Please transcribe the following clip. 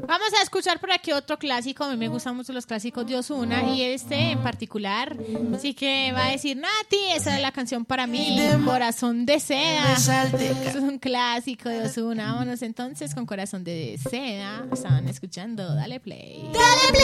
Vamos a escuchar por aquí otro clásico. A mí me gustan mucho los clásicos de Ozuna y este en particular. Así que va a decir, Nati, esa es la canción para mí, Corazón de Seda. Es un clásico de Ozuna. Vámonos entonces con Corazón de Seda. Estaban escuchando. Dale play.